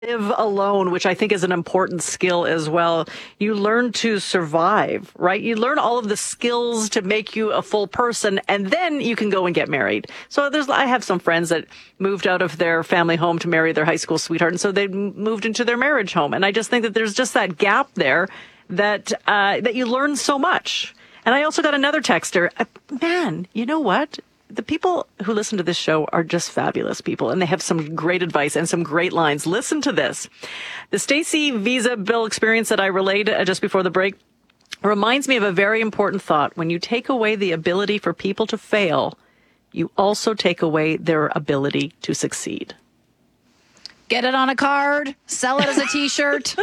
live alone, which I think is an important skill as well. You learn to survive, right? You learn all of the skills to make you a full person, and then you can go and get married. So I have some friends that moved out of their family home to marry their high school sweetheart, and so they moved into their marriage home. And I just think that there's just that gap there that you learn so much. And I also got another texter. Man, you know what? The people who listen to this show are just fabulous people, and they have some great advice and some great lines. Listen to this. The Stacey Visa bill experience that I relayed just before the break reminds me of a very important thought. When you take away the ability for people to fail, you also take away their ability to succeed. Get it on a card, sell it as a T-shirt.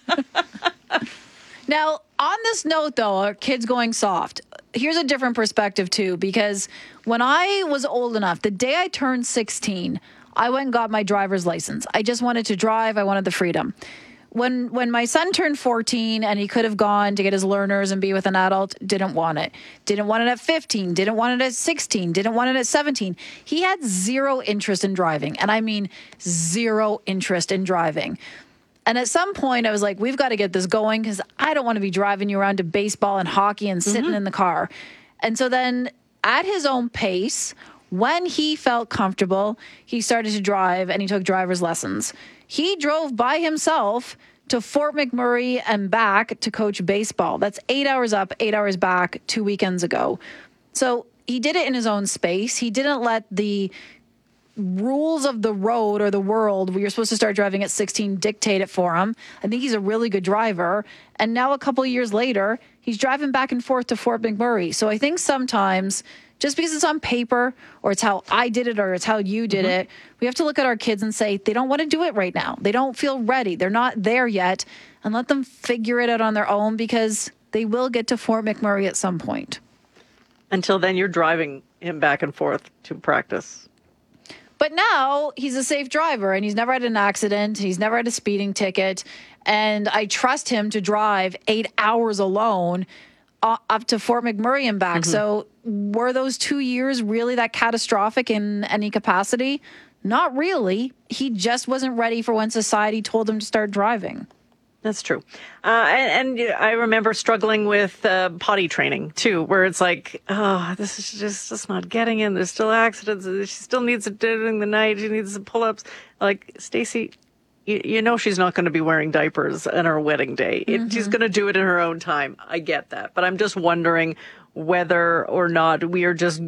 Now, on this note, though, are kids going soft? Here's a different perspective, too, because when I was old enough, the day I turned 16, I went and got my driver's license. I just wanted to drive. I wanted the freedom. When my son turned 14 and he could have gone to get his learners and be with an adult, didn't want it. Didn't want it at 15, didn't want it at 16, didn't want it at 17. He had zero interest in driving, and I mean zero interest in driving. And at some point, I was like, we've got to get this going because I don't want to be driving you around to baseball and hockey and sitting in the car. And so then at his own pace, when he felt comfortable, he started to drive and he took driver's lessons. He drove by himself to Fort McMurray and back to coach baseball. That's 8 hours up, 8 hours back 2 weekends ago. So he did it in his own space. He didn't let the rules of the road or the world where you're supposed to start driving at 16 dictate it for him. I think he's a really good driver. And now a couple of years later, he's driving back and forth to Fort McMurray. So I think sometimes just because it's on paper or it's how I did it or it's how you did it, we have to look at our kids and say, they don't want to do it right now. They don't feel ready. They're not there yet. And let them figure it out on their own because they will get to Fort McMurray at some point. Until then, you're driving him back and forth to practice. But now he's a safe driver and he's never had an accident. He's never had a speeding ticket. And I trust him to drive 8 hours alone up to Fort McMurray and back. So were those 2 years really that catastrophic in any capacity? Not really. He just wasn't ready for when society told him to start driving. That's true. And I remember struggling with potty training, too, where it's like, oh, this is just not getting in. There's still accidents. She still needs it during the night. She needs some pull-ups. Like, Stacey, you know she's not going to be wearing diapers on her wedding day. She's going to do it in her own time. I get that. But I'm just wondering whether or not we are just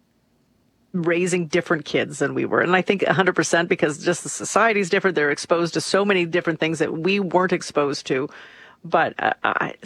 raising different kids than we were. And I think 100% because just the society's different. They're exposed to so many different things that we weren't exposed to. But I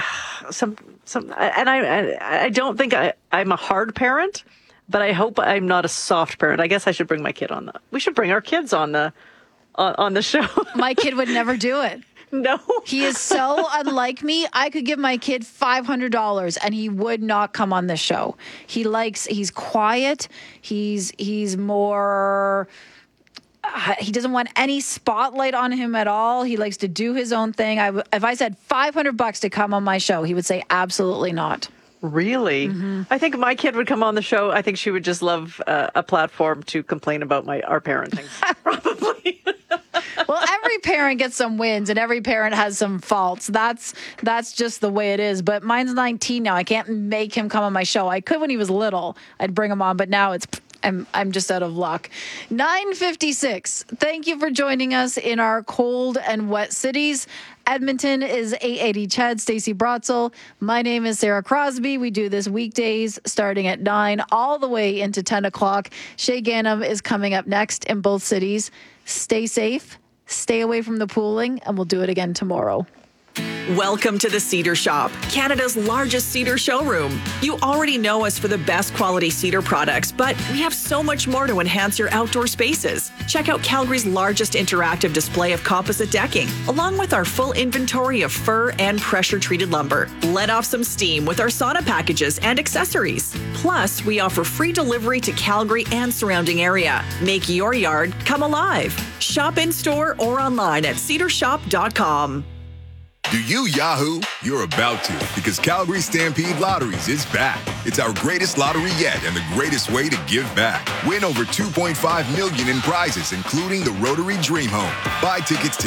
don't think I'm a hard parent, but I hope I'm not a soft parent. I guess I should bring my kid on we should bring our kids on the show. My kid would never do it. No. He is so unlike me. I could give my kid $500 and he would not come on this show. He's quiet. He's more, he doesn't want any spotlight on him at all. He likes to do his own thing. If I said $500 to come on my show, he would say absolutely not. Really? I think my kid would come on the show. I think she would just love a platform to complain about our parenting. Probably. Well, every parent gets some wins and every parent has some faults. That's just the way it is. But mine's 19 now. I can't make him come on my show. I could when he was little. I'd bring him on, but now I'm just out of luck. 9:56. Thank you for joining us in our cold and wet cities. Edmonton is 880 Chad, Stacey Brotzel. My name is Sarah Crosby. We do this weekdays starting at 9 all the way into 10 o'clock. Shay Ganem is coming up next in both cities. Stay safe, stay away from the pooling, and we'll do it again tomorrow. Welcome to the Cedar Shop, Canada's largest cedar showroom. You already know us for the best quality cedar products, but we have so much more to enhance your outdoor spaces. Check out Calgary's largest interactive display of composite decking, along with our full inventory of fir and pressure-treated lumber. Let off some steam with our sauna packages and accessories. Plus, we offer free delivery to Calgary and surrounding area. Make your yard come alive. Shop in-store or online at cedarshop.com. Do you Yahoo? You're about to, because Calgary Stampede Lotteries is back. It's our greatest lottery yet and the greatest way to give back. Win over $2.5 million in prizes, including the Rotary Dream Home. Buy tickets